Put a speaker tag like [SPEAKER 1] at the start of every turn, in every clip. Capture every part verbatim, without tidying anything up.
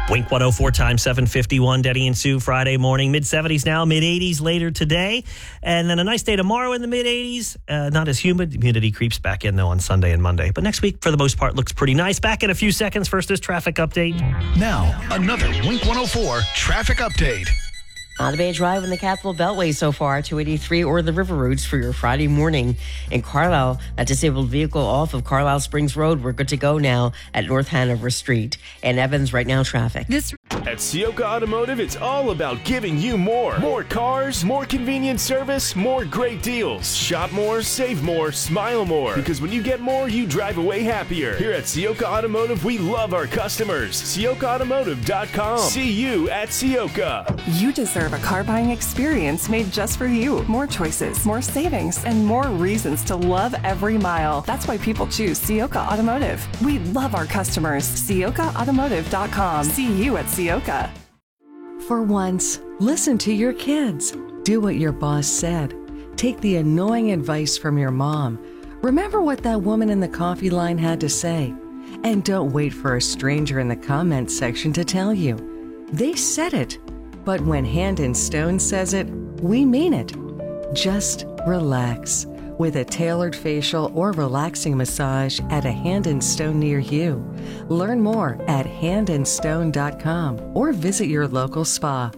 [SPEAKER 1] Wink one oh four times seven fifty-one, Denny and Sue, Friday morning. mid seventies now, mid eighties later today. And then a nice day tomorrow in the mid eighties. Uh, not as humid. Humidity creeps back in, though, on Sunday and Monday. But next week, for the most part, looks pretty nice. Back in a few seconds. First, this traffic update.
[SPEAKER 2] Now, another Wink one oh four traffic update.
[SPEAKER 3] Not a bad drive in the Capital Beltway so far, two eighty-three or the River Routes for your Friday morning. In Carlisle, that disabled vehicle off of Carlisle Springs Road. We're good to go now at North Hanover Street. And Evans, right now, traffic.
[SPEAKER 4] This At Ciocca Automotive, it's all about giving you more. More cars, more convenient service, more great deals. Shop more, save more, smile more. Because when you get more, you drive away happier. Here at Ciocca Automotive, we love our customers. Ciocca Automotive dot com. See you at Ciocca.
[SPEAKER 5] You deserve a car buying experience made just for you. More choices, more savings, and more reasons to love every mile. That's why people choose Ciocca Automotive. We love our customers. Ciocca Automotive dot com. See you at Ciocca.
[SPEAKER 6] For once, listen to your kids. Do what your boss said. Take the annoying advice from your mom. Remember what that woman in the coffee line had to say. And don't wait for a stranger in the comments section to tell you. They said it. But when Hand and Stone says it, we mean it. Just relax with a tailored facial or relaxing massage at a Hand and Stone near you. Learn more at hand and stone dot com or visit your local spa.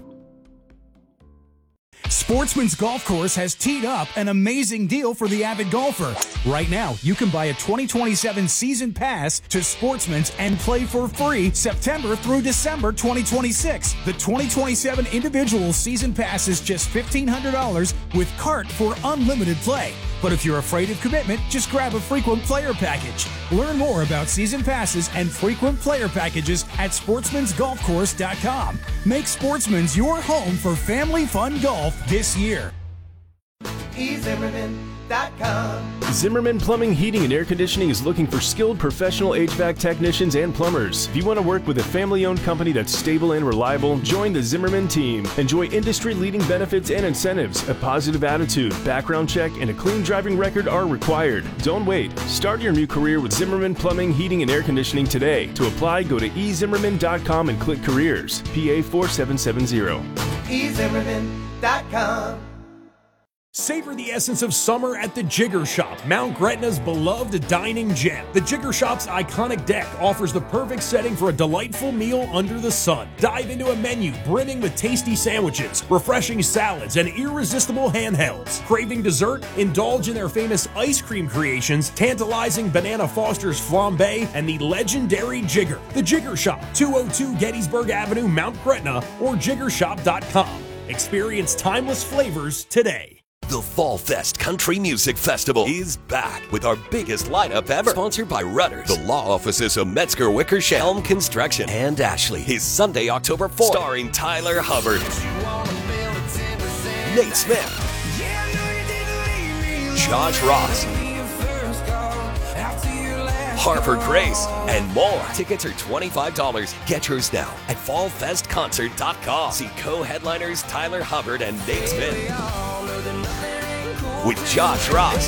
[SPEAKER 7] Sportsman's Golf Course has teed up an amazing deal for the avid golfer. Right now, you can buy a twenty twenty-seven season pass to Sportsman's and play for free September through December twenty twenty-six. The twenty twenty-seven individual season pass is just fifteen hundred dollars with cart for unlimited play. But if you're afraid of commitment, just grab a frequent player package. Learn more about season passes and frequent player packages at sportsmans golf course dot com. Make Sportsman's your home for family fun golf this year.
[SPEAKER 8] e zimmerman dot com.
[SPEAKER 4] Zimmerman Plumbing, Heating, and Air Conditioning is looking for skilled professional H V A C technicians and plumbers. If you want to work with a family-owned company that's stable and reliable, join the Zimmerman team. Enjoy industry-leading benefits and incentives. A positive attitude, background check, and a clean driving record are required. Don't wait. Start your new career with Zimmerman Plumbing, Heating, and Air Conditioning today. To apply, go to e zimmerman dot com and click Careers. P A four seven seven zero.
[SPEAKER 8] e zimmerman dot com.
[SPEAKER 7] Savor the essence of summer at the Jigger Shop, Mount Gretna's beloved dining gem. The Jigger Shop's iconic deck offers the perfect setting for a delightful meal under the sun. Dive into a menu brimming with tasty sandwiches, refreshing salads, and irresistible handhelds. Craving dessert? Indulge in their famous ice cream creations, tantalizing Banana Foster's flambe, and the legendary Jigger. The Jigger Shop, two oh two Gettysburg Avenue, Mount Gretna, or jigger shop dot com. Experience timeless flavors today.
[SPEAKER 9] The Fall Fest Country Music Festival is back with our biggest lineup ever. Sponsored by Rudders, the law offices of Metzger Wickersham, Helm Construction, and Ashley. Is Sunday, October fourth. Starring Tyler Hubbard, Nate Smith, Josh Ross, Harper Grace, and more. Tickets are twenty-five dollars. Get yours now at fall fest concert dot com. See co-headliners Tyler Hubbard and Nate Smith with Josh Ross,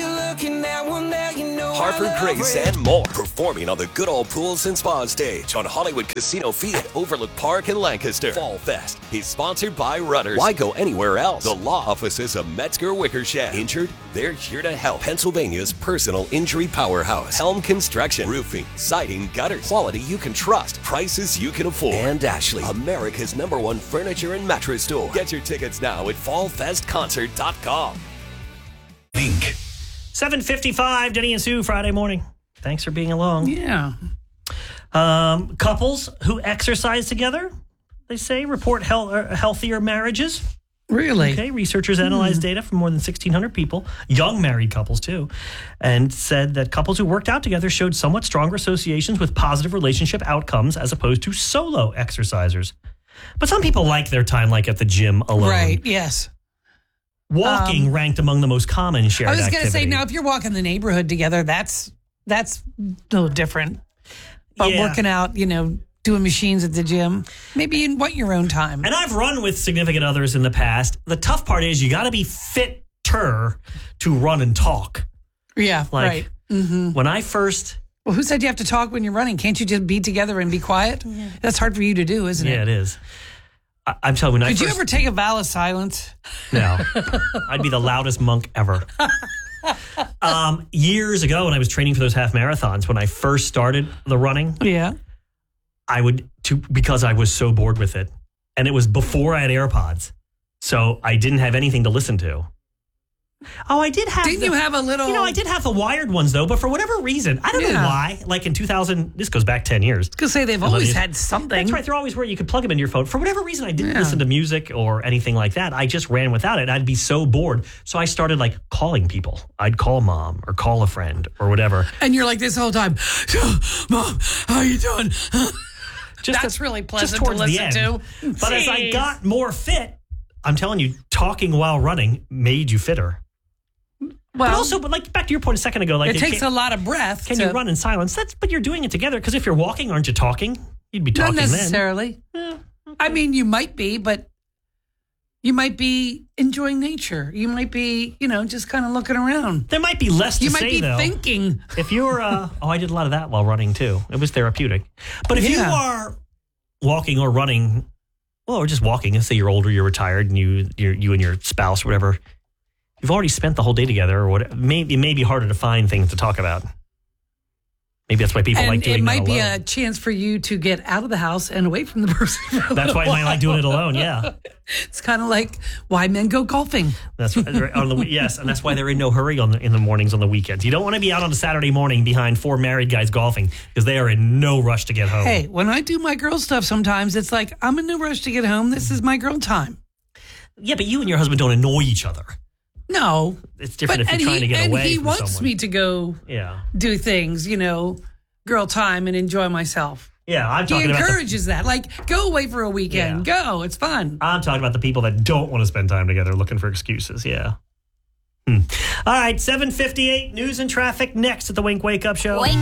[SPEAKER 9] Harper Grace, and more. Performing on the Good Old Pools and Spa stage on Hollywood Casino Field at Overlook Park in Lancaster. Fall Fest is sponsored by Rudders. Why go anywhere else? The law offices of Metzger Wickersham. Injured? They're here to help. Pennsylvania's personal injury powerhouse. Helm Construction. Roofing, siding, gutters. Quality you can trust. Prices you can afford. And Ashley, America's number one furniture and mattress store. Get your tickets now at fall fest concert dot com.
[SPEAKER 2] Link.
[SPEAKER 1] seven fifty-five, Denny and Sue, Friday morning. Thanks for being along.
[SPEAKER 10] Yeah.
[SPEAKER 1] Um, couples who exercise together, they say, report health, uh, healthier marriages.
[SPEAKER 10] Really?
[SPEAKER 1] Okay. Researchers analyzed mm. data from more than sixteen hundred people, young married couples too, and said that couples who worked out together showed somewhat stronger associations with positive relationship outcomes as opposed to solo exercisers. But some people like their time like at the gym alone.
[SPEAKER 10] Right, yes.
[SPEAKER 1] Walking
[SPEAKER 10] um,
[SPEAKER 1] ranked among the most common shared
[SPEAKER 10] I was
[SPEAKER 1] activity.
[SPEAKER 10] going to say, now, if you're walking the neighborhood together, that's that's a little different. But
[SPEAKER 1] yeah.
[SPEAKER 10] working out, you know, doing machines at the gym, maybe in what your own time.
[SPEAKER 1] And I've run with significant others in the past. The tough part is you got to be fitter to run and talk.
[SPEAKER 10] Yeah,
[SPEAKER 1] like,
[SPEAKER 10] right. Mm-hmm.
[SPEAKER 1] When I first
[SPEAKER 10] Well, who said you have to talk when you're running? Can't you just be together and be quiet? Yeah. That's hard for you to do, isn't it?
[SPEAKER 1] Yeah, it is. I, I'm telling you, when I
[SPEAKER 10] Could
[SPEAKER 1] first,
[SPEAKER 10] you ever take a vow of silence?
[SPEAKER 1] No. I'd be the loudest monk ever. um, years ago, when I was training for those half marathons, when I first started the running,
[SPEAKER 10] yeah,
[SPEAKER 1] I would to because I was so bored with it, and it was before I had AirPods, so I didn't have anything to listen to. Oh, I did have.
[SPEAKER 10] Didn't
[SPEAKER 1] the,
[SPEAKER 10] you have a little?
[SPEAKER 1] You know, I did have the wired ones though, but for whatever reason, I don't
[SPEAKER 10] Yeah.
[SPEAKER 1] know why. Like in two thousand, this goes back ten years.
[SPEAKER 10] Because say they've always had something.
[SPEAKER 1] That's right. They're always where you could plug them into your phone. For whatever reason, I didn't
[SPEAKER 10] Yeah.
[SPEAKER 1] listen to music or anything like that. I just ran without it. I'd be so bored. So I started like calling people. I'd call mom or call a friend or whatever.
[SPEAKER 10] And you're like this whole time, Mom, how you doing?
[SPEAKER 1] Just
[SPEAKER 10] That's
[SPEAKER 1] at-
[SPEAKER 10] really
[SPEAKER 1] just
[SPEAKER 10] pleasant
[SPEAKER 1] towards
[SPEAKER 10] to
[SPEAKER 1] the
[SPEAKER 10] listen
[SPEAKER 1] end.
[SPEAKER 10] to.
[SPEAKER 1] But as I
[SPEAKER 10] Jeez.
[SPEAKER 1] got more fit, I'm telling you, talking while running made you fitter.
[SPEAKER 10] Well,
[SPEAKER 1] but also, but like back to your point a second ago, like
[SPEAKER 10] it
[SPEAKER 1] you
[SPEAKER 10] takes a
[SPEAKER 1] can't-
[SPEAKER 10] lot of breath.
[SPEAKER 1] Can
[SPEAKER 10] to,
[SPEAKER 1] you run in silence? That's but you're doing it together because if you're walking, aren't you talking? You'd be
[SPEAKER 10] Not
[SPEAKER 1] talking
[SPEAKER 10] necessarily.
[SPEAKER 1] then.
[SPEAKER 10] I mean, you might be, but you might be enjoying nature. You might be, you know, just kind of looking around.
[SPEAKER 1] There might be less to
[SPEAKER 10] You
[SPEAKER 1] say
[SPEAKER 10] might be
[SPEAKER 1] though.
[SPEAKER 10] thinking.
[SPEAKER 1] If you're, uh, oh, I did a lot of that while running too. It was therapeutic. But if you
[SPEAKER 10] Yeah.
[SPEAKER 1] are walking or running, well, or just walking, let's say you're older, you're retired, and you, you're, you and your spouse, or whatever, you've already spent the whole day together, or whatever. Maybe it may be harder to find things to talk about. Maybe that's why people
[SPEAKER 10] And
[SPEAKER 1] like doing
[SPEAKER 10] it might
[SPEAKER 1] that
[SPEAKER 10] be
[SPEAKER 1] alone.
[SPEAKER 10] a chance for you to get out of the house and away from the person. for a
[SPEAKER 1] That's
[SPEAKER 10] little
[SPEAKER 1] why I might like doing it
[SPEAKER 10] while.
[SPEAKER 1] alone. Yeah,
[SPEAKER 10] It's kind of like why men go golfing.
[SPEAKER 1] that's right. On the yes, and that's why they're in no hurry on the, in the mornings on the weekends. You don't want to be out on a Saturday morning behind four married guys golfing because they are in no rush to get home.
[SPEAKER 10] Hey, when I do my girl stuff, sometimes it's like I'm in no rush to get home. This is my girl time.
[SPEAKER 1] Yeah, but you and your husband don't annoy each other.
[SPEAKER 10] No,
[SPEAKER 1] It's different
[SPEAKER 10] but
[SPEAKER 1] if
[SPEAKER 10] and
[SPEAKER 1] you're trying
[SPEAKER 10] he
[SPEAKER 1] to get
[SPEAKER 10] and
[SPEAKER 1] away
[SPEAKER 10] he
[SPEAKER 1] from
[SPEAKER 10] wants
[SPEAKER 1] someone.
[SPEAKER 10] me to go
[SPEAKER 1] Yeah.
[SPEAKER 10] do things, you know, girl time and enjoy myself.
[SPEAKER 1] Yeah, I'm
[SPEAKER 10] He
[SPEAKER 1] talking about the,
[SPEAKER 10] encourages that. Like, go away for a weekend. Go. It's fun.
[SPEAKER 1] I'm talking about the people that don't want to spend time together looking for excuses. Yeah. Hmm. All right, seven fifty-eight news and traffic next at the Wink Wake Up Show.
[SPEAKER 11] Wake